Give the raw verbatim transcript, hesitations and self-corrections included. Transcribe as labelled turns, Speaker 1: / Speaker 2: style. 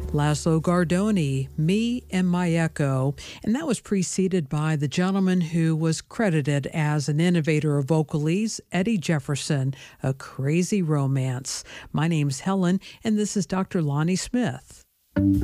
Speaker 1: Laszlo Gardoni, Me and My Echo, and that was preceded by the gentleman who was credited as an innovator of vocalese, Eddie Jefferson, A Crazy Romance. My name's Helen, and this is Doctor Lonnie Smith.